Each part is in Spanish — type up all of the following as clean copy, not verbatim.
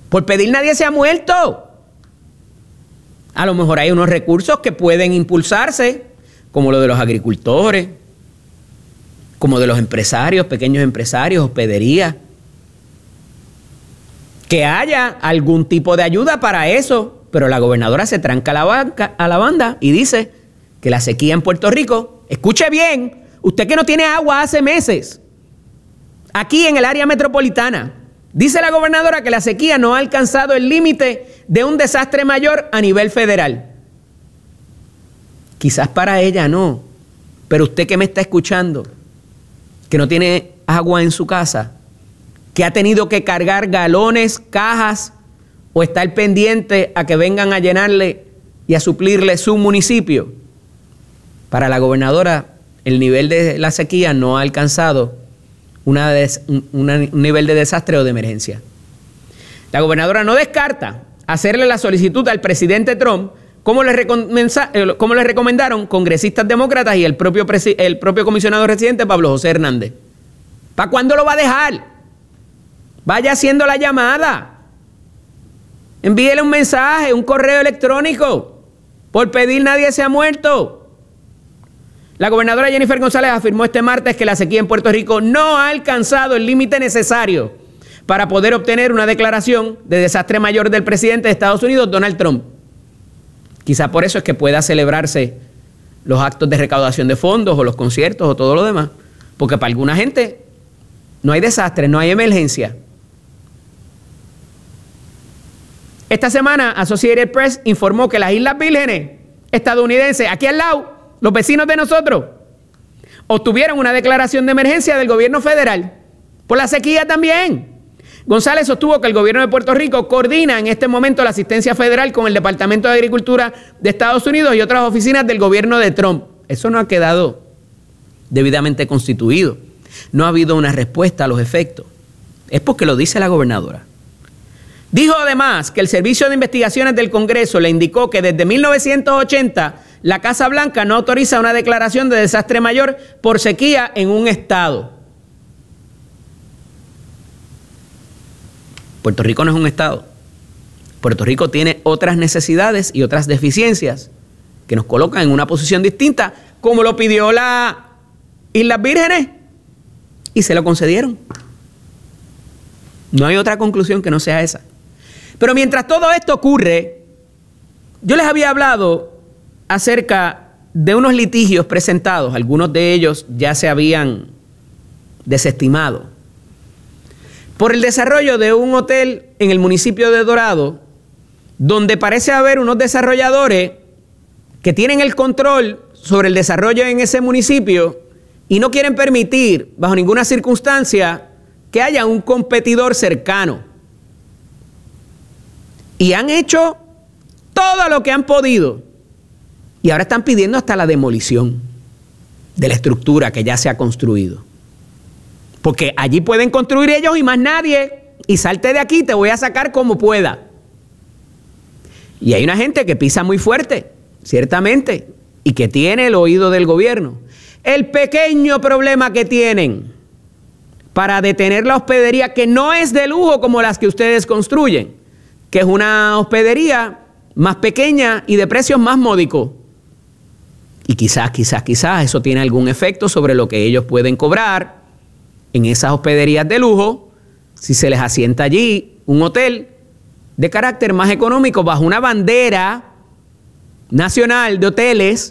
Por pedir nadie se ha muerto. A lo mejor hay unos recursos que pueden impulsarse, como lo de los agricultores, como de los empresarios, pequeños empresarios, hospederías. Que haya algún tipo de ayuda para eso, pero la gobernadora se tranca a la banda y dice que la sequía en Puerto Rico, escuche bien, usted que no tiene agua hace meses, aquí en el área metropolitana, dice la gobernadora que la sequía no ha alcanzado el límite de un desastre mayor a nivel federal. Quizás para ella no, pero usted que me está escuchando, que no tiene agua en su casa, que ha tenido que cargar galones, cajas o estar pendiente a que vengan a llenarle y a suplirle su municipio. Para la gobernadora, el nivel de la sequía no ha alcanzado un nivel de desastre o de emergencia. La gobernadora no descarta hacerle la solicitud al presidente Trump, como le recomendaron congresistas demócratas y el propio comisionado residente Pablo José Hernández. ¿Para cuándo lo va a dejar? Vaya haciendo la llamada. Envíele un mensaje, un correo electrónico. Por pedir nadie se ha muerto. La gobernadora Jennifer González afirmó este martes que la sequía en Puerto Rico no ha alcanzado el límite necesario para poder obtener una declaración de desastre mayor del presidente de Estados Unidos, Donald Trump. Quizá por eso es que pueda celebrarse los actos de recaudación de fondos o los conciertos o todo lo demás. Porque para alguna gente no hay desastre, no hay emergencia. Esta semana, Associated Press informó que las Islas Vírgenes estadounidenses, aquí al lado, los vecinos de nosotros, obtuvieron una declaración de emergencia del gobierno federal por la sequía también. González sostuvo que el gobierno de Puerto Rico coordina en este momento la asistencia federal con el Departamento de Agricultura de Estados Unidos y otras oficinas del gobierno de Trump. Eso no ha quedado debidamente constituido. No ha habido una respuesta a los efectos. Es porque lo dice la gobernadora. Dijo además que el Servicio de Investigaciones del Congreso le indicó que desde 1980 la Casa Blanca no autoriza una declaración de desastre mayor por sequía en un estado. Puerto Rico no es un estado. Puerto Rico tiene otras necesidades y otras deficiencias que nos colocan en una posición distinta, como lo pidió la Islas Vírgenes, y se lo concedieron. No hay otra conclusión que no sea esa. Pero mientras todo esto ocurre, yo les había hablado acerca de unos litigios presentados, algunos de ellos ya se habían desestimado, por el desarrollo de un hotel en el municipio de Dorado, donde parece haber unos desarrolladores que tienen el control sobre el desarrollo en ese municipio y no quieren permitir, bajo ninguna circunstancia, que haya un competidor cercano. Y han hecho todo lo que han podido. Y ahora están pidiendo hasta la demolición de la estructura que ya se ha construido. Porque allí pueden construir ellos y más nadie. Y salte de aquí, te voy a sacar como pueda. Y hay una gente que pisa muy fuerte, ciertamente, y que tiene el oído del gobierno. El pequeño problema que tienen para detener la hospedería, que no es de lujo como las que ustedes construyen, que es una hospedería más pequeña y de precios más módicos. Y quizás eso tiene algún efecto sobre lo que ellos pueden cobrar en esas hospederías de lujo, si se les asienta allí un hotel de carácter más económico bajo una bandera nacional de hoteles.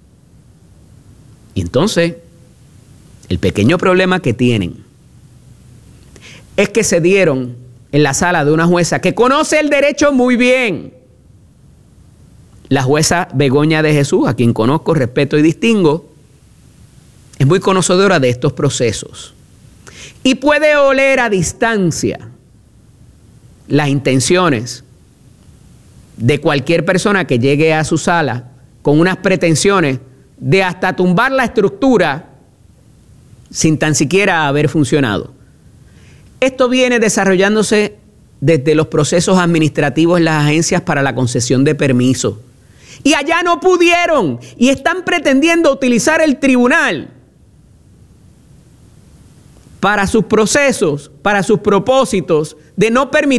Y entonces, el pequeño problema que tienen es que se dieron en la sala de una jueza que conoce el derecho muy bien, la jueza Begoña de Jesús, a quien conozco, respeto y distingo, es muy conocedora de estos procesos y puede oler a distancia las intenciones de cualquier persona que llegue a su sala con unas pretensiones de hasta tumbar la estructura sin tan siquiera haber funcionado. Esto viene desarrollándose desde los procesos administrativos en las agencias para la concesión de permisos. Y allá no pudieron y están pretendiendo utilizar el tribunal para sus procesos, para sus propósitos de no permitir